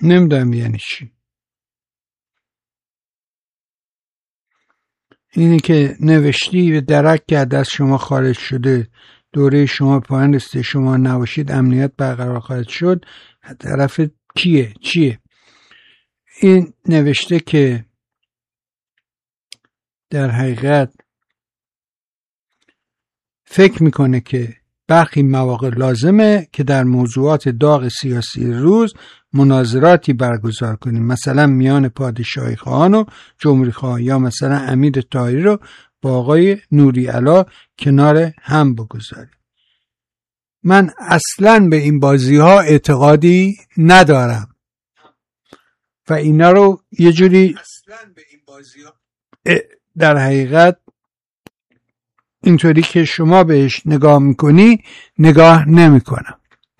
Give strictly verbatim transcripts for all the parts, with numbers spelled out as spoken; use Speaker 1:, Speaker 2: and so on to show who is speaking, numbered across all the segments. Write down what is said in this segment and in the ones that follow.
Speaker 1: نمیدونم یعنی چی. اینی که نوشتی و درک کرد از شما خارج شده، دوره شما پایان رسیده، شما نباشید امنیت برقرار خواهد شد، طرف کیه؟ چیه؟ این نوشته که در حقیقت فکر میکنه که برخی مواقع لازمه که در موضوعات داغ سیاسی روز مناظراتی برگزار کنیم، مثلا میان پادشاهی خواهان و جمهوری خواهان، یا مثلا امیر طاهری رو با آقای نوری علا کنار هم بگذاریم. من اصلاً به این بازی ها اعتقادی ندارم و اینا رو یه جوری اصلاً به این بازی ها در حقیقت اینطوری که شما بهش نگاه میکنی نگاه نمیکنم.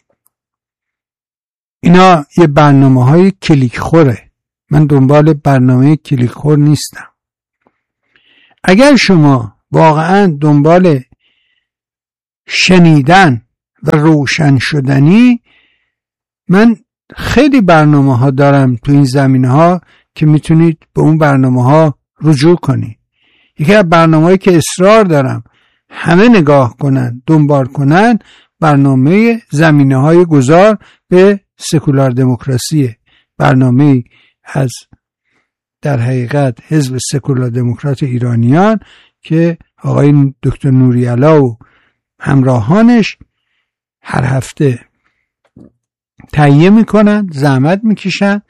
Speaker 1: اینا یه برنامه های کلیک خوره. من دنبال برنامه کلیک خور نیستم. اگر شما واقعا دنبال شنیدن و روشن شدنی، من خیلی برنامه ها دارم تو این زمینه ها که میتونید به اون برنامه ها رجوع کنید. یکی از برنامه‌هایی که اصرار دارم همه نگاه کنن، دنبال کنن، برنامه زمینه‌های گذار به سکولار دموکراسی، برنامه از در حقیقت حزب سکولار دموکرات ایرانیان که آقای دکتر نوری علا و همراهانش هر هفته تهیه میکنن، زحمت میکشن.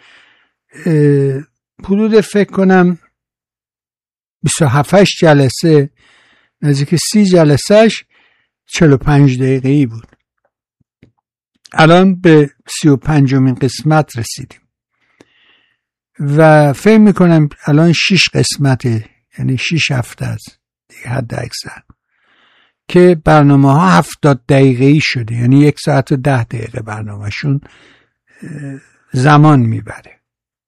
Speaker 1: حدود فکر کنم بیست و هفت جلسه، نزدیک سی جلسهش چهل و پنج دقیقه‌ای بود. الان به سی و پنجمین قسمت رسیدیم و فکر میکنم الان شش قسمته، یعنی شش هفته است دیگه حد اکثر، که برنامه ها هفتاد دقیقه‌ای شده، یعنی یک ساعت و ده دقیقه برنامهشون زمان میبره.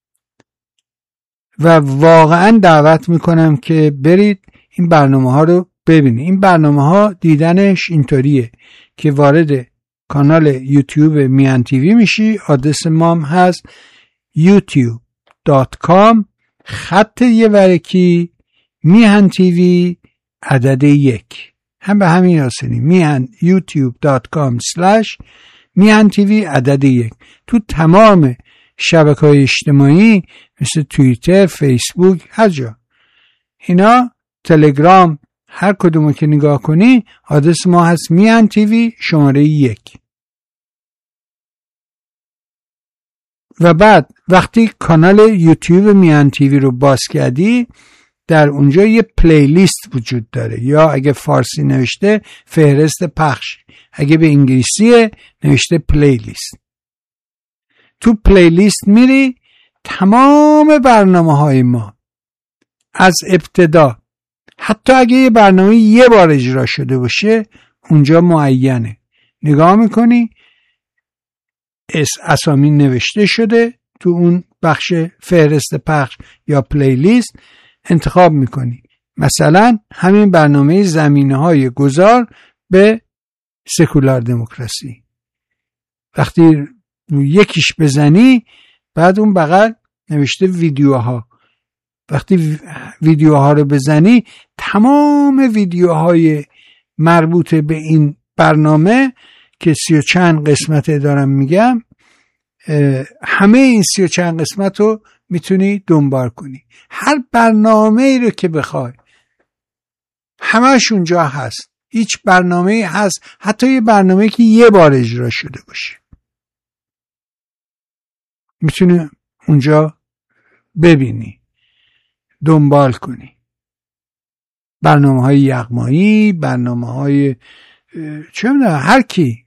Speaker 1: و واقعا دعوت میکنم که برید این برنامه ها رو ببینید. این برنامه ها دیدنش اینطوریه که وارد کانال یوتیوب میهن تیوی میشی، آدرس مام هست یوتیوب دات کام خط یه ورکی میهن تیوی عدد یک، هم به همین آسانی میهن یوتیوب دات کام سلش میهن تیوی عدد یک. تو تمام شبکه‌های اجتماعی مثل توییتر، فیسبوک، هر جا، اینا، تلگرام، هر کدومو که نگاه کنی آدرس ما هست میهن تیوی شماره یک. و بعد وقتی کانال یوتیوب میهن تیوی رو باز کردی، در اونجا یه پلیلیست وجود داره، یا اگه فارسی نوشته فهرست پخش، اگه به انگلیسی نوشته پلیلیست. تو پلیلیست میری، تمام برنامه های ما از ابتدا، حتی اگه یه برنامه یه بار اجرا شده باشه اونجا معینه، نگاه میکنی اسامی نوشته شده تو اون بخش فهرست پخش یا پلیلیست، انتخاب میکنی. مثلا همین برنامه زمینه های گذار به سکولار دموکراسی، وقتی یکیش بزنی بعد اون بغل نوشته ویدیوها، وقتی ویدیوها رو بزنی تمام ویدیوهای مربوط به این برنامه که سی و چند قسمت دارم میگم، همه این سی و چند قسمت رو میتونی دنبال کنی. هر برنامه ای رو که بخوای همش اونجا هست. هیچ برنامه ای هست، حتی یه برنامه که یه بار اجرا شده باشه، میتونی اونجا ببینی، دنبال کنی. برنامه های یغمایی، برنامه های چه میدونم، هر کی،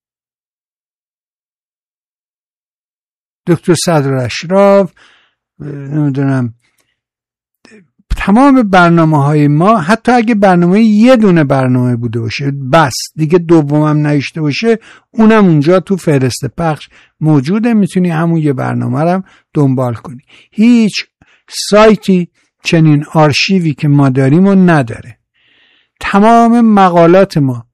Speaker 1: دکتر صدر اشراف، نمیدونم، تمام برنامه های ما، حتی اگه برنامه یه دونه برنامه بوده باشه بس دیگه دومم نوشته باشه، اونم اونجا تو فهرست پخش موجوده، میتونی همون یه برنامه رو دنبال کنی. هیچ سایتی چنین آرشیوی که ما داریم و نداره. تمام مقالات ما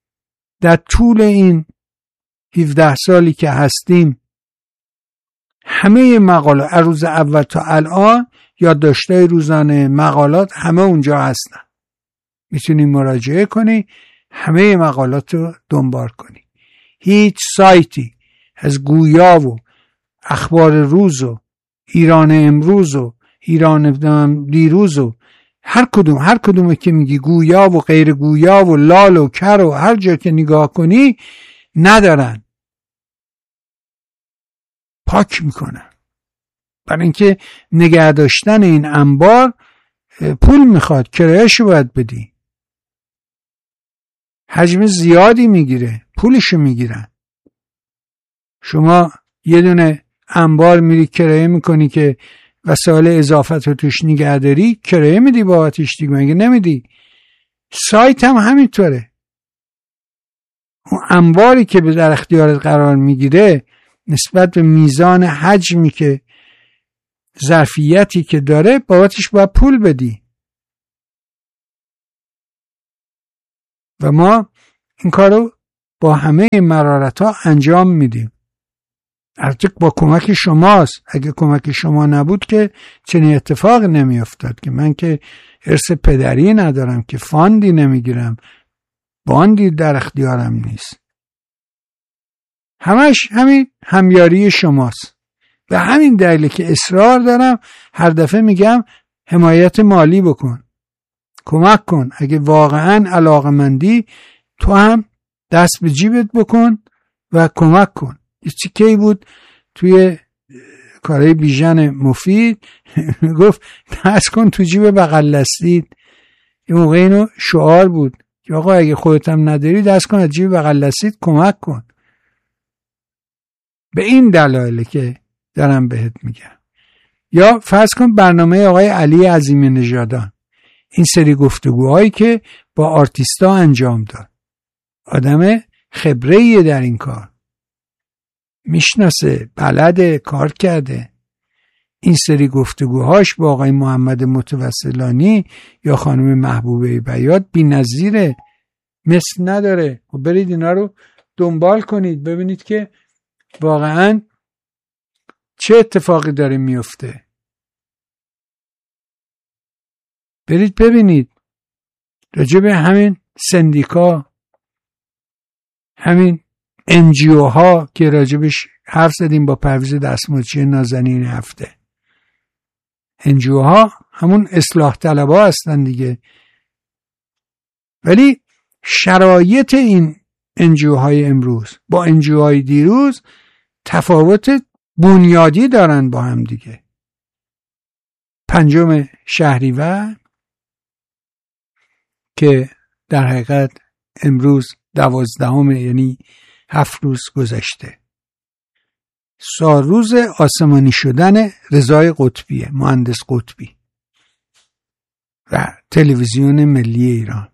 Speaker 1: در طول این هفده سالی که هستیم همه مقالات از روز اول تا الان یادداشت‌های روزانه، مقالات همه اونجا هستن. میتونی مراجعه کنی، همه مقالات رو دنبال کنی. هیچ سایتی از گویا و اخبار روز و ایران امروز و ایران دیروز و هر کدوم هر کدوم که میگی گویا و غیر گویا و لال و کر و هر جا که نگاه کنی ندارن، پاک میکنن. برای اینکه نگه داشتن این انبار پول میخواد، کرایه‌شو باید بدی، حجم زیادی میگیره، پولشو میگیرن. شما یه دونه انبار میری کرایه میکنی که وسایل اضافت رو توش نگه داری، کرایه میدی بابتش دیگه، مگه نمیدی؟ سایت هم همینطوره. اون انباری که به در اختیارت قرار میگیره نسبت به میزان حجمی که ظرفیتی که داره بابتش باید پول بدی. و ما این کارو با همه مرارت ها انجام میدیم. البته با کمک شماست. اگه کمک شما نبود که چنین اتفاق نمی افتاد. که من که ارث پدری ندارم، که فاندی نمیگیرم، باندی در اختیارم نیست. همش همین همیاری شماست. و همین دلیله که اصرار دارم هر دفعه میگم حمایت مالی بکن، کمک کن. اگه واقعا علاقمندی تو هم دست به جیبت بکن و کمک کن. چی کی بود توی کارهای بیژن مفید گفت دست کن تو جیب بغل دستیت. یه موقع اینو شعار بود که آقا اگه خودت هم نداری دست کن از جیب بغل دستیت کمک کن. به این دلایله که دارم بهت میگم. یا فرض کن برنامه آقای علی عظیمی نژادان، این سری گفتگوهایی که با آرتیستا انجام داد، آدم خبره‌ایه در این کار، میشناسه، بلده، کار کرده. این سری گفتگوهاش با آقای محمد متوسلانی یا خانم محبوبه بیات بی‌نظیره، مثل نداره. و برید اینا رو دنبال کنید ببینید که واقعا چه اتفاقی داره میفته. برید ببینید راجع به همین سندیکا، همین انجیو ها که راجبش حرف زدیم با پرویز دستمزدچی نازنین هفته. انجیو ها همون اصلاح طلبا هستن دیگه، ولی شرایط این انجیو های امروز با انجیو های دیروز تفاوت بنیادی دارن با هم دیگه. پنجم شهریور که در حقیقت امروز دوازدهم، یعنی هفت روز گذشته، سالروز آسمانی شدن رضای قطبی، مهندس قطبی و تلویزیون ملی ایران،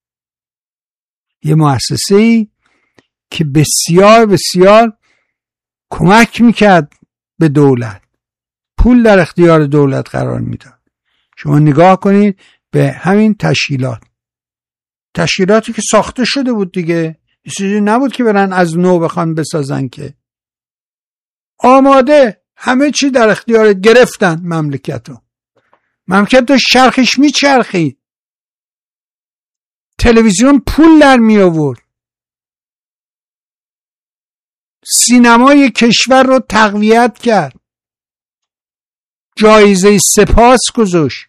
Speaker 1: یه مؤسسه‌ای که بسیار بسیار کمک میکرد به دولت، پول در اختیار دولت قرار میداد. شما نگاه کنید به همین تشکیلات، تشکیلاتی که ساخته شده بود دیگه، چیزی نبود که برن از نو بخوان بسازن، که آماده همه چی در اختیار گرفتن. مملکتو مملکت داشت چرخش میچرخید، تلویزیون پول در می آورد، سینمای کشور رو تقویت کرد، جایزه سپاس گذاشت،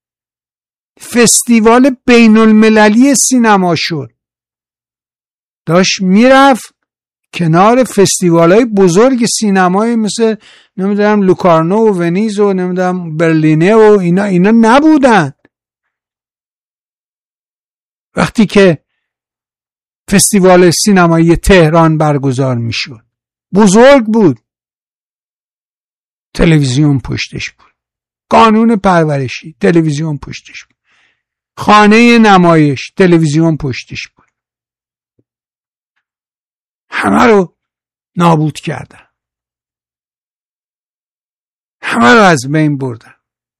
Speaker 1: فستیوال بین المللی سینما شد، داشت میرفت کنار فستیوال های بزرگ سینمایی مثل نمیدونم لوکارنو و ونیز و نمیدونم برلینه و اینا اینا نبودن. وقتی که فستیوال سینمایی تهران برگزار میشد بزرگ بود، تلویزیون پشتش بود، قانون پرورشی تلویزیون پشتش بود، خانه نمایش تلویزیون پشتش بود. همه رو نابود کردن، همه رو از بین بردن.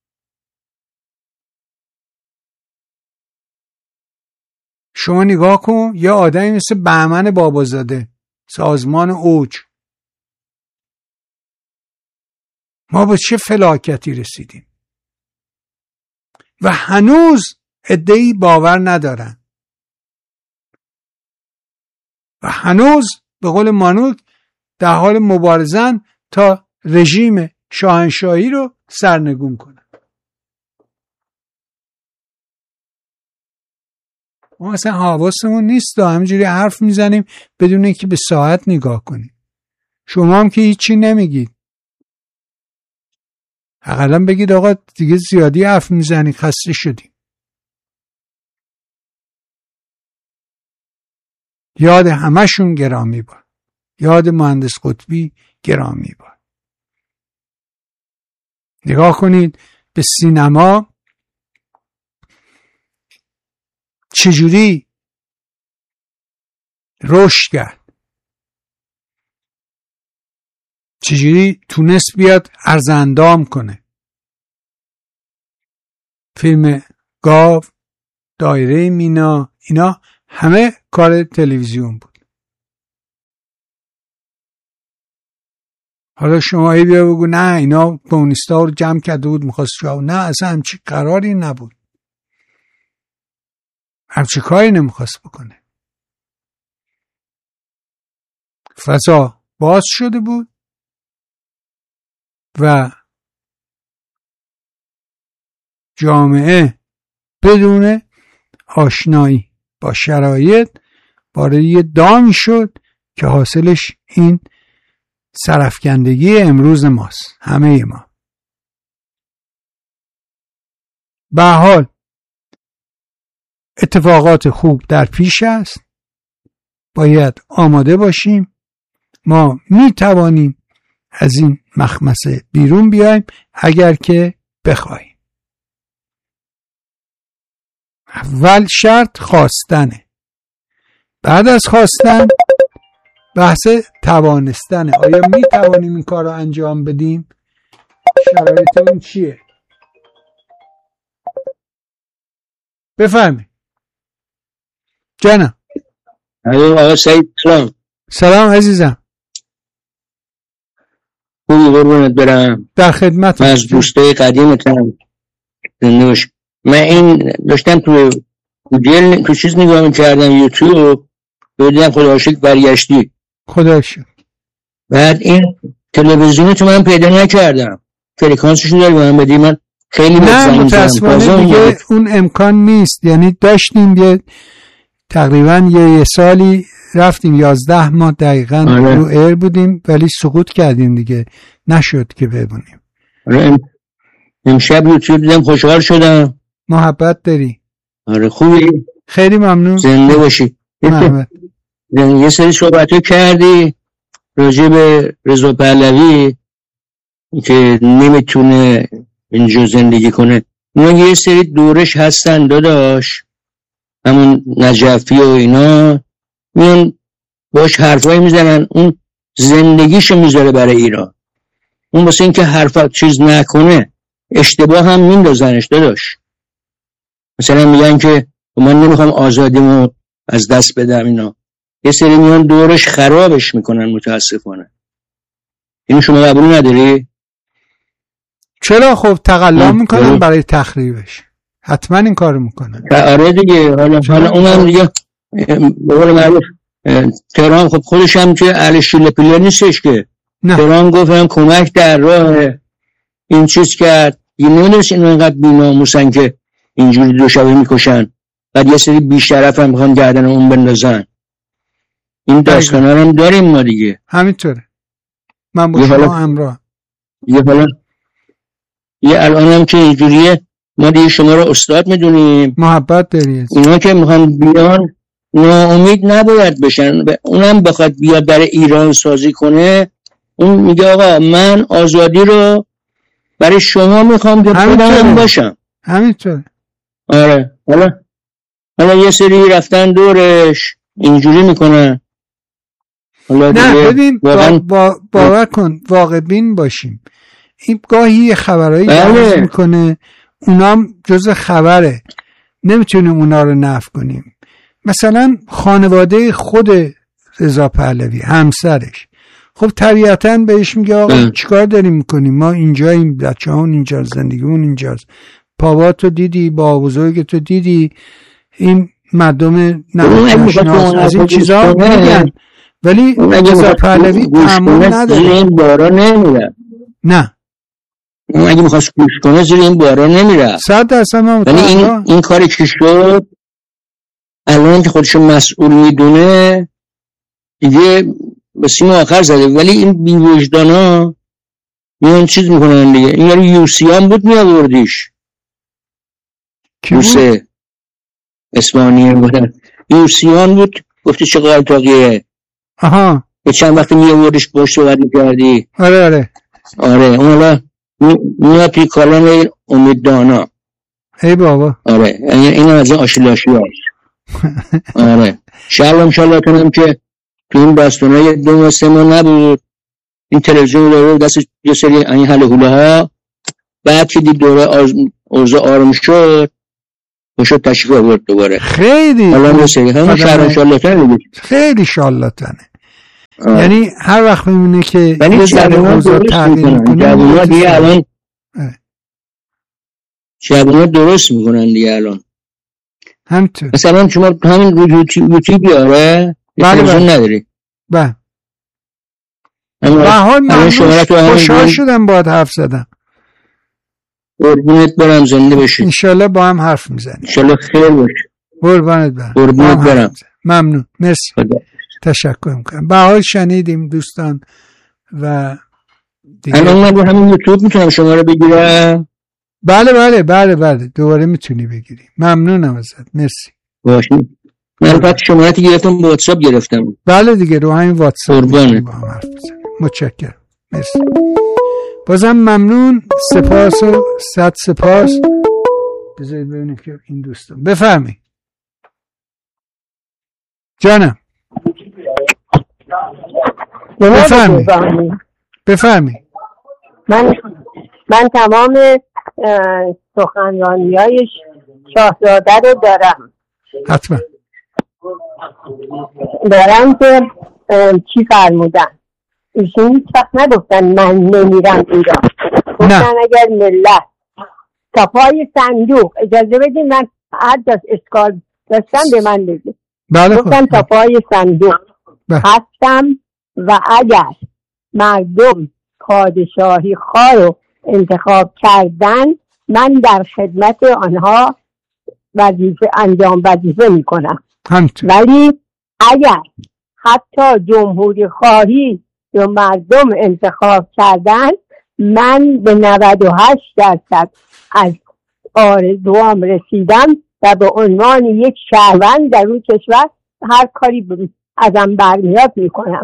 Speaker 1: شما نگاه کن یه آدمی مثل بهمن بابازاده، سازمان اوج، ما به چه فلاکتی رسیدیم و هنوز عده‌ای باور ندارن و هنوز به قول مانوک در حال مبارزن تا رژیم شاهنشاهی رو سرنگون کنن. ما اصلا حواسمون نیست، همینجوری حرف میزنیم بدون اینکه به ساعت نگاه کنیم. شما هم که هیچی نمیگید. حداقل بگید آقا دیگه زیادی حرف میزنی، خسته شدیم. یاد همشون گرامی باد. یاد مهندس قطبی گرامی باد. نگاه کنید به سینما چجوری رشد کرد، چجوری تونست بیاد ارزندام کنه. فیلم گاو، دایره مینا، اینا همه کار تلویزیون بود. حالا شما ای بیا بگو نه اینا کمونیستا رو جمع کرده بود میخواست شو، نه اصلا همچی قراری نبود، همچی کاری نمیخواست بکنه. فضا باز شده بود و جامعه بدون آشنایی با شرایط وارد یه دامی شد که حاصلش این سرفکندگی امروز ماست، همه ما. به هر حال اتفاقات خوب در پیش است، باید آماده باشیم. ما می توانیم از این مخمسه بیرون بیایم اگر که بخوایم. اول شرط خواستنه، بعد از خواستن بحث توانستنه. آیا می توانیم این کار رو انجام بدیم؟ شرایطمون چیه؟ بفرمایید جانم.
Speaker 2: آقا سعید سلام.
Speaker 1: سلام عزیزم.
Speaker 2: خوبی قربونت برم.
Speaker 1: در خدمت.
Speaker 2: من از دوستای قدیمتم. من این داشتم تو گوگل تو چیز نگاه میکردم، یوتیوب، دیدم خدا شکر برگشتی.
Speaker 1: خدا شکر.
Speaker 2: بعد این تلویزیون تو من پیدا نکردم، فرکانسشو داری من بدی؟ من خیلی
Speaker 1: نه متاسفانه دیگه اون امکان نیست. یعنی داشتیم یه تقریبا یه, یه سالی رفتیم یازده ماه دقیقا آره. رو ایر بودیم ولی سقوط کردیم دیگه، نشد که ببونیم.
Speaker 2: آره امشب یوتیوب دیدم خوشحال شدم.
Speaker 1: محبت داری.
Speaker 2: آره خوبی؟
Speaker 1: خیلی ممنون.
Speaker 2: زنده باشی.
Speaker 1: محبت.
Speaker 2: یه سری صحبتو کردی راجع به رضا پهلوی که نمیتونه اینجا زندگی کنه. اونا یه سری دورش هستن داداش، همون نجفی و اینا، میان باش حرفایی میزنن، اون زندگیشو میذاره برای ایران. اون واسه این که حرفا چیز نکنه اشتباه هم میندازنش داداش. مثلا میگن که من نمیخوام آزادیمو از دست بدم، اینا یه سری میان دورش خرابش میکنن متاسفانه. اینو شما قبول نداری؟
Speaker 1: چرا؟ خب تقلا میکنن برای تخریبش، حتما این کارو میکنن.
Speaker 2: آره دیگه. حالا حالا اونم دیگه به قول معروف تهران خب خودش هم که اهل شیله پیله نیستش که. نه. تهران گفتم کمک در راه این چیز کرد، این نمیدونست این اینقدر بی‌ناموسن که اینجوری دو شبه میکشن، بعد یه سری بیشترف هم میخوان گردن اون بندازن. این داستانا هم داریم ما دیگه.
Speaker 1: همینطوره. من با شما همراه.
Speaker 2: یه حالا یه الان هم که اینجوریه ما دیگه شما رو استاد میدونیم.
Speaker 1: محبت دارید.
Speaker 2: اونا که میخوان بیان ناامید نباید بشن. اونم بخواد بیاد برای ایران سازی کنه، اون میگه آقا من آزادی رو برای شما میخوام که خودم باشم.
Speaker 1: همینطوره.
Speaker 2: آره. حالا حالا یه سری رفتن دورش اینجوری میکنن.
Speaker 1: نه ببین با با باور کن واقع بین باشیم. این گاهی خبرایی درست میکنه، اونام جز خبره، نمیتونیم اونا رو نفی کنیم. مثلا خانواده خود رضا پهلوی، همسرش، خب طبیعتاً بهش میگه آقا چیکار داریم میکنیم، ما اینجاییم، بچه هون اینجا، زندگیمون اینجاست، پاواتو دیدی، با بزرگتو دیدی، این مردم نشناس از این چیزا میگن، ولی رضا پهلوی تمام نداره.
Speaker 2: زیر این بارا نمیره.
Speaker 1: نه
Speaker 2: اون اگه میخواست گوش کنه زیر این بارا نمیره.
Speaker 1: صد درصد من
Speaker 2: ولی این این کاری که شد الان که خودشو مسئول میدونه دیگه به سیم آخر زده. ولی این بی‌وجدانا میان چیز میکنن دیگه. این یارو یوسیان بود میآوردیش، یوسه اسمانیه بودن، یوسیان بود گفتی چه قالتاقیه.
Speaker 1: آها
Speaker 2: یه چند وقت میآوردیش باش صحبت میکردی.
Speaker 1: آره آره
Speaker 2: آره اون حالا میاد توی کالان امیددانا.
Speaker 1: ای بابا
Speaker 2: آره این از آشیلاشی هست. آره شلوم شلاتونم که تو این بستونه دو ماه سه ماه نبود، این تلویزیون داره دست یه سری این حل هوله ها. بعد که دید دوره اوضاع آرام شد باشد تشریف آورد دوباره.
Speaker 1: خیلی
Speaker 2: حالا یه سری همون شلوم شلاتونه
Speaker 1: خیلی شالاتنه. یعنی هر وقت میمونه که
Speaker 2: یه ذره اوضاع تغییر میکنه جوونا دیگه الان جوونا درست میکنن دیگه الان.
Speaker 1: همینطور
Speaker 2: مثلا شما همین روتی بیاره تلویزیون نداری.
Speaker 1: بله به حال من خوشحال شدم باید حرف زدم.
Speaker 2: قربونت برم زنده باشی.
Speaker 1: انشالله با هم حرف میزنیم.
Speaker 2: انشالله خیر باشه.
Speaker 1: قربانت برم.
Speaker 2: قربونت برم.
Speaker 1: ممنون. مرسی. تشکر میکنم. به حال شنیدیم دوستان و
Speaker 2: دیگه الان من رو همین یوتیوب میتونم شما رو بگیرم.
Speaker 1: بله بله بله بله دوباره میتونی بگیری. ممنونم ازت. مرسی.
Speaker 2: باشه. من فقط شماره‌ت گرفتم با واتساپ گرفتم.
Speaker 1: بله دیگه رو همین واتساپ
Speaker 2: قربانه.
Speaker 1: با هم حرف بزنیم. متشکرم. مرسی. بازم ممنون. سپاس و صد سپاس. بذارید ببینیم که این دوستان بفرمایید. جانم. بفرمایید. بفرمایید.
Speaker 3: من من تمام سخنرانی‌های شاهزاده رو دارم.
Speaker 1: حتما.
Speaker 3: دارم که چی فرمودن. ایشون هیچ وقت نگفتن من نمیرم ایران. گفتن اگر ملت صفای صندوق اجازه بدین من هر جاست اشکال داشتم به من بگید.
Speaker 1: بله
Speaker 3: گفتن صفای صندوق هستم و اگر مردم پادشاهی خواه رو انتخاب کردن من در خدمت آنها وظیفه انجام وظیفه میکنم. ولی اگر حتی جمهوری خواهی رو مردم انتخاب کردن من به نود و هشت درصد از آرزوام رسیدم و به عنوان یک شهروند در اون کشور هر کاری ازم برمیاد میکنم.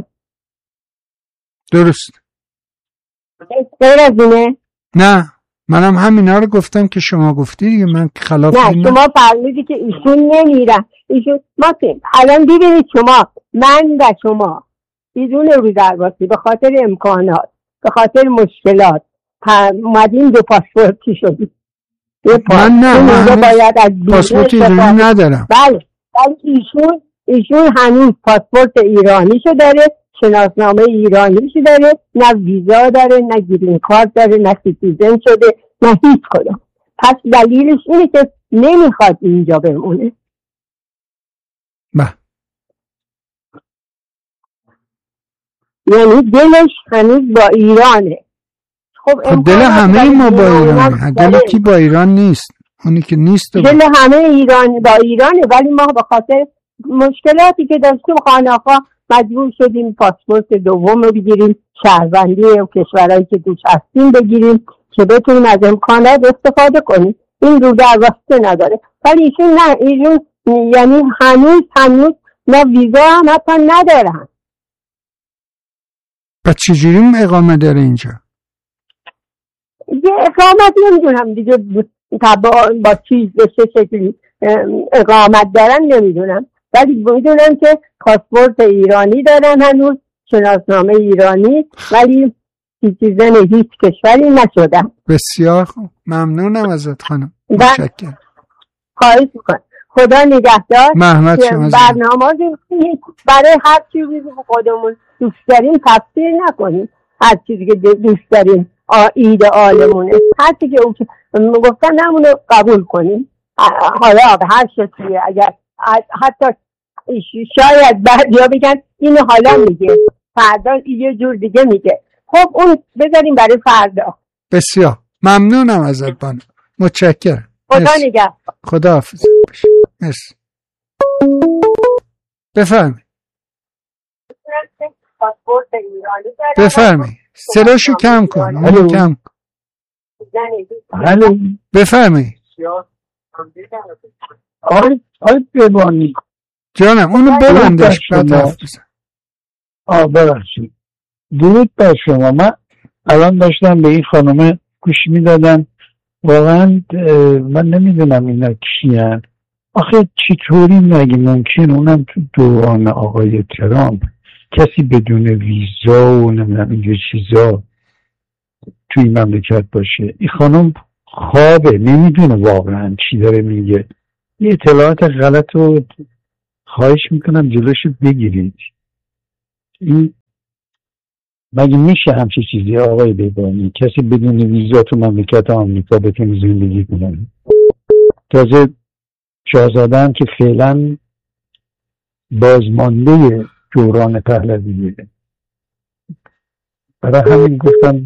Speaker 1: درست.
Speaker 3: غیر از اینه؟
Speaker 1: نه منم همینا رو گفتم که شما گفتی دیگه. من خلاف
Speaker 3: نه
Speaker 1: این
Speaker 3: شما فرمودی که ایشون نمیرن. ایشون ما الان ببینید شما من و شما بدون رو درواسی به خاطر امکانات به خاطر مشکلات اومدیم دو پاسپورتی شدیم.
Speaker 1: من نه من
Speaker 3: باید از
Speaker 1: پاسپورت ایرانی ندارم.
Speaker 3: بله ولی ایشون ایشون هنوز پاسپورت ایرانیشو داره، شناسنامه ایرانیشو داره، نه ویزا داره، نه گرین کارت داره، نه سیتیزن شده، نه هیچ کدوم. پس دلیلش اینه که نمیخواد اینجا بمونه.
Speaker 1: بله.
Speaker 3: یعنی دلش هنوز با ایرانه.
Speaker 1: خب, خب دل همه ما با ایرانه. دل کی با ایران نیست؟ اونی که نیست
Speaker 3: دل همه ایران با ایرانه، ولی ما به خاطر مشکلاتی که داشتیم خانه‌ها مجبور شدیم پاسپورت دوم رو بگیریم، شهروندی کشورهایی که دوش هستیم بگیریم که بتونیم از امکانات استفاده کنیم. این رو در واسطه نداره. ولی ایشون نه، ایشون یعنی هنوز هنوز نه ویزا هم حتی ندارن.
Speaker 1: پس چجوری اقامت داره اینجا؟
Speaker 3: یه اقامت نمیدونم دیگه با, با چیز به چه شکلی اقامت دارن نمیدونم، ولی میدونم که پاسپورت ایرانی دارن هنوز، شناسنامه ایرانی، ولی سیتیزن هیچ کشوری نشدن.
Speaker 1: بسیار خوب، ممنونم ازت خانم. متشکرم.
Speaker 3: خواهش میکنم. خدا نگهدار.
Speaker 1: محمد شما
Speaker 3: برنامه برای هر چیزی که خودمون دوست داریم تفسیر نکنیم، هر چیزی که دوست داریم ایدئالمونه، هر چیزی که گفتن همونو قبول کنیم. حالا هر شکلیه، اگر حتی شاید بعدیا بگن اینو حالا میگه فردا یه جور دیگه میگه، خب اون بذاریم برای فردا.
Speaker 1: بسیار ممنونم ازت بانو، متشکرم.
Speaker 3: خدا نگهدار.
Speaker 1: خدا حافظ. مرسی. بفرمایید بفرمایید صداشو کم کن.
Speaker 2: الو
Speaker 1: کم کن.
Speaker 2: الو
Speaker 1: بفرمایید.
Speaker 2: آی آی ببانی
Speaker 1: جانم اونو ببندش بعد حرف بزن.
Speaker 2: آه ببخشید. درود بر شما. من الان داشتم به این خانم گوش میدادم، واقعا من نمیدونم اینا کیان. آخه چطوری مگه ممکن اونم تو دوران آقای ترامپ کسی بدون ویزا و نمیدونم اینجور چیزا توی این مملکت باشه؟ این خانم خوابه، نمیدونه واقعا چی داره میگه. یه اطلاعات غلط رو خواهش میکنم جلوشو بگیرید. این مگه میشه همچی چیزی آقای بیبانی؟ کسی بدون ویزا تو مملکت آمریکا بتونه زندگی کنه؟ تازه شاهزاده هم که فعلا بازمانده دوران پهلویه. برای همین گفتم